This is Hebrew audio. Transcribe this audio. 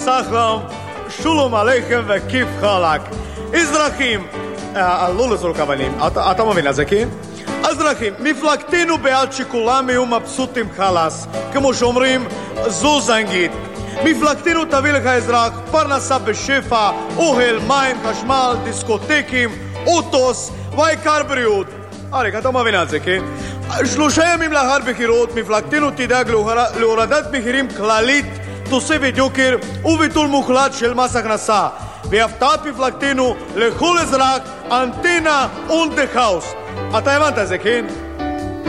סחלם, שולום עליכם וכיף חלק. אזרחים, לא לזרוק אבנים, אתה מבין את זה, כן? אזרחים, מפלגתנו בעד שכולם יהיו מבסוטים חלס, כמו שאומרים, זו זנגית. מפלגתנו תביא לך אזרח, פרנסה בשפע, אוהל, מים, חשמל, דיסקוטקים, אוטוס, והעיקר בריאות. אריק, אתה מבין את זה, כן? 3 ימים לאחר בחירות, מפלגתנו תדאג להורדת מחירים כללית, תוספת יוקר וביטול מוחלט של מס הכנסה. והפתעת מפלגתנו לכל אזרח, אנטנה und the house. אתה הבנת את זה, כן?